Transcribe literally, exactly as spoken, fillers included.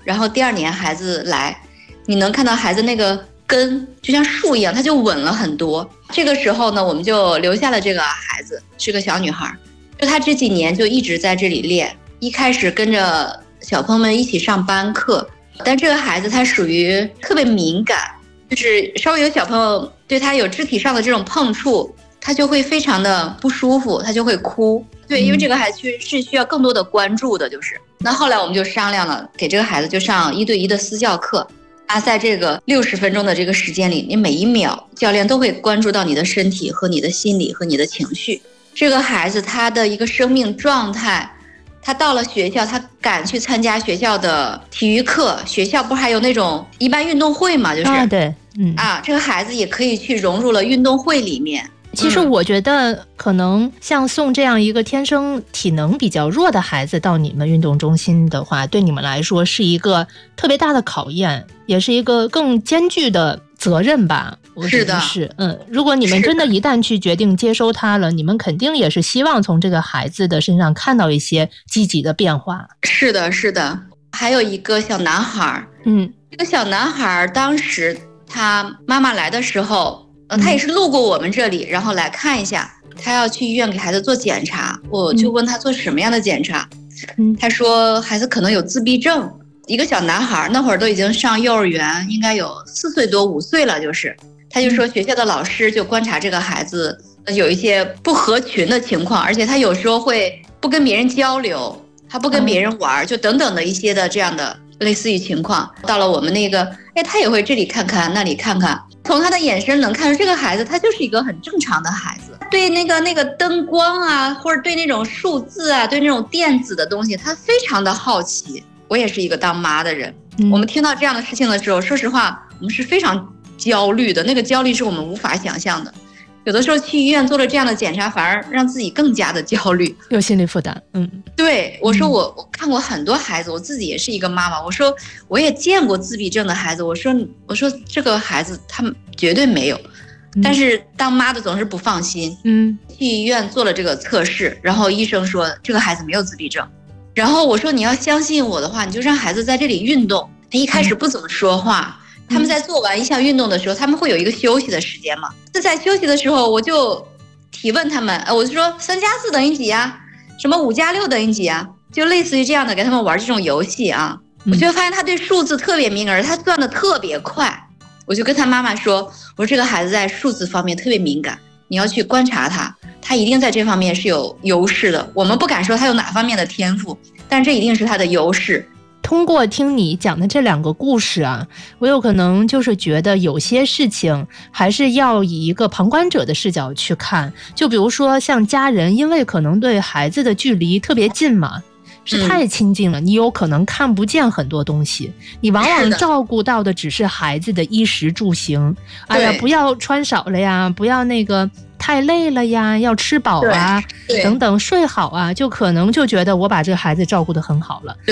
然后第二年孩子来，你能看到孩子那个根就像树一样，它就稳了很多。这个时候呢，我们就留下了这个孩子，是个小女孩，就她这几年就一直在这里练。一开始跟着小朋友们一起上班课，但这个孩子他属于特别敏感，就是稍微有小朋友对他有肢体上的这种碰触，他就会非常的不舒服，他就会哭。对，因为这个孩子是需要更多的关注的，就是。那后来我们就商量了，给这个孩子就上一对一的私教课。他在这个六十分钟的这个时间里，你每一秒教练都会关注到你的身体和你的心理和你的情绪。这个孩子他的一个生命状态，他到了学校，他敢去参加学校的体育课，学校不还有那种一般运动会嘛，就是、 啊、对，嗯啊，这个孩子也可以去融入了运动会里面。 其实我觉得可能像送这样一个天生体能比较弱的孩子到你们运动中心的话，对你们来说是一个特别大的考验，也是一个更艰巨的责任吧。我觉得是，是嗯，如果你们真的一旦去决定接收他了，你们肯定也是希望从这个孩子的身上看到一些积极的变化。 是的，是的。还有一个小男孩， 嗯， 这个小男孩当时他妈妈来的时候。呃，他也是路过我们这里，然后来看一下，他要去医院给孩子做检查，我就问他做什么样的检查，嗯，他说孩子可能有自闭症，一个小男孩，那会儿都已经上幼儿园，应该有四岁多五岁了，就是他就说学校的老师就观察这个孩子有一些不合群的情况，而且他有时候会不跟别人交流，他不跟别人玩，就等等的一些的这样的类似于情况。到了我们那个，哎，他也会这里看看那里看看，从他的眼神能看出这个孩子他就是一个很正常的孩子，对那个那个灯光啊，或者对那种数字啊，对那种电子的东西他非常的好奇。我也是一个当妈的人、嗯、我们听到这样的事情的时候，说实话我们是非常焦虑的，那个焦虑是我们无法想象的。有的时候去医院做了这样的检查，反而让自己更加的焦虑， 有心理负担。嗯， 对，我说我我看过很多孩子，我自己也是一个妈妈，我说我也见过自闭症的孩子，我说我说这个孩子他们绝对没有、嗯、但是当妈的总是不放心。嗯，去医院做了这个测试，然后医生说这个孩子没有自闭症，然后我说你要相信我的话，你就让孩子在这里运动。他一开始不怎么说话、嗯，他们在做完一项运动的时候，他们会有一个休息的时间嘛？就在休息的时候，我就提问他们，呃，我就说三加四等于几呀？什么五加六等于几呀？就类似于这样的，给他们玩这种游戏啊。我就发现他对数字特别敏感，他算的特别快。我就跟他妈妈说，我说这个孩子在数字方面特别敏感，你要去观察他，他一定在这方面是有优势的。我们不敢说他有哪方面的天赋，但这一定是他的优势。 通过听你讲的这两个故事啊，我有可能就是觉得有些事情还是要以一个旁观者的视角去看。就比如说像家人，因为可能对孩子的距离特别近嘛，是太亲近了、嗯、你有可能看不见很多东西，你往往照顾到的只是孩子的衣食住行。哎呀，不要穿少了呀，不要那个太累了呀，要吃饱啊等等，睡好啊，就可能就觉得我把这个孩子照顾得很好了。